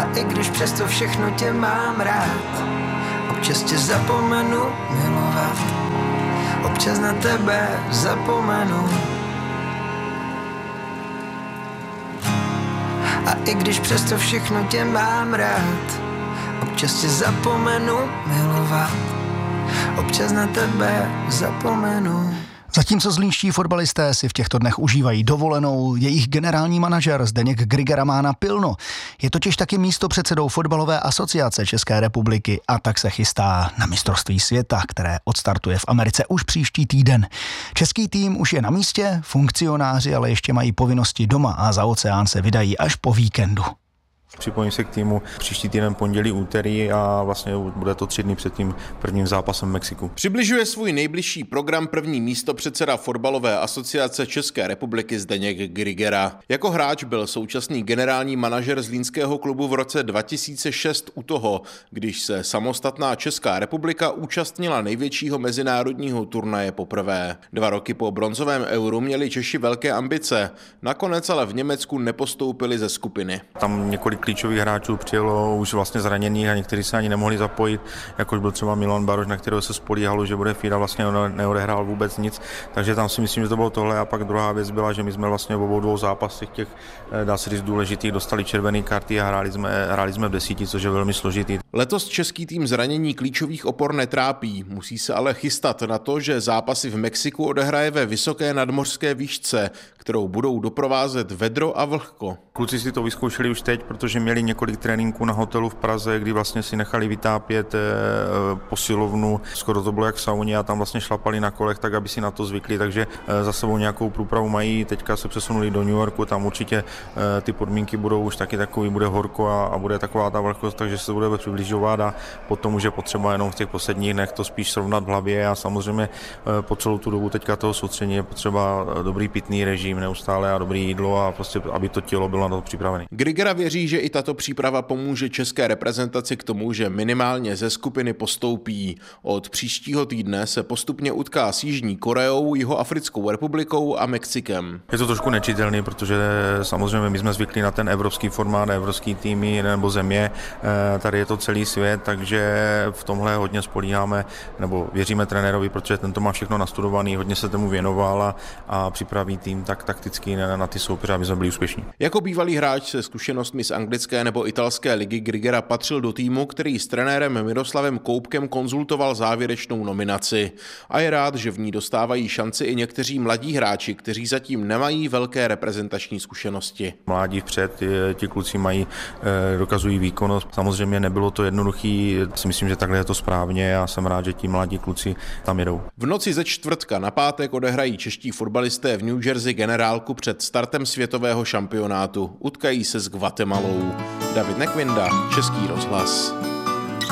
A i když přesto všechno tě mám rád, občas tě zapomenu milovat, občas na tebe zapomenu. A i když přesto všechno tě mám rád, občas tě zapomenu milovat, občas na tebe zapomenu. Zatímco zlínští fotbalisté si v těchto dnech užívají dovolenou, jejich generální manažer Zdeněk Grigera má napilno. Je totiž taky místopředsedou Fotbalové asociace České republiky a tak se chystá na mistrovství světa, které odstartuje v Americe už příští týden. Český tým už je na místě, funkcionáři ale ještě mají povinnosti doma a za oceán se vydají až po víkendu. Připojím se k týmu příští týden pondělí, úterý a vlastně bude to 3 dny před tím prvním zápasem v Mexiku. Přibližuje svůj nejbližší program první místopředseda Fotbalové asociace České republiky Zdeněk Grigera. Jako hráč byl současný generální manažer zlínského klubu v roce 2006 u toho, když se samostatná Česká republika účastnila největšího mezinárodního turnaje poprvé. 2 roky po bronzovém euru měli Češi velké ambice, nakonec ale v Německu nepostoupili ze skupiny. Tam několik klíčových hráčů přijelo už vlastně zraněných a někteří se ani nemohli zapojit, jakož byl třeba Milan Baroš, na kterého se spolíhalo, že bude Fída, vlastně neodehrál vůbec nic, takže tam si myslím, že to bylo tohle. A pak druhá věc byla, že my jsme vlastně v obou 2 zápasech těch, dá se říct, důležitých dostali červené karty a hráli jsme v 10, což je velmi složitý. Letos český tým zranění klíčových opor netrápí, musí se ale chystat na to, že zápasy v Mexiku odehraje ve vysoké nadmořské výšce, kterou budou doprovázet vedro a vlhko. Kluci si to vyzkoušeli už teď, protože měli několik tréninků na hotelu v Praze, kdy vlastně si nechali vytápět posilovnu. Skoro to bylo jak v sauně a tam vlastně šlapali na kolech, tak aby si na to zvykli, takže za sebou nějakou průpravu mají. Teďka se přesunuli do New Yorku, tam určitě ty podmínky budou už taky takový, bude horko a bude taková ta vlhkost, takže se bude přibližovat a potom už je potřeba jenom v těch posledních dnech to spíš srovnat v hlavě a samozřejmě po celou tu dobu teďka toho soustředění je potřeba dobrý pitný režim neustále a dobrý jídlo a prostě aby to tělo bylo na to připravené. Grigera věří, že i tato příprava pomůže české reprezentaci k tomu, že minimálně ze skupiny postoupí. Od příštího týdne se postupně utká s Jižní Koreou, Jihoafrickou republikou a Mexikem. Je to trošku nečitelný, protože samozřejmě my jsme zvyklí na ten evropský formát, evropský týmy nebo země. Tady je to celý svět, takže v tomhle hodně spolíháme nebo věříme trenérovi, protože ten to má všechno nastudovaný, hodně se tomu věnoval a připraví tým tak takticky na ty soupeře, aby jsme byli úspěšní. Jako bývalý hráč se zkušenostmi z anglické nebo italské ligy Grigera patřil do týmu, který s trenérem Miroslavem Koubkem konzultoval závěrečnou nominaci. A je rád, že v ní dostávají šanci i někteří mladí hráči, kteří zatím nemají velké reprezentační zkušenosti. Mládí vpřed, ti kluci dokazují výkonnost. Samozřejmě nebylo to jednoduchý, si myslím, že takhle je to správně a jsem rád, že ti mladí kluci tam jedou. V noci ze čtvrtka na pátek odehrají čeští fotbalisté v New Jersey generálku před startem světového šampionátu. Utkají se s Guatemalou. David Nekvinda, Český rozhlas.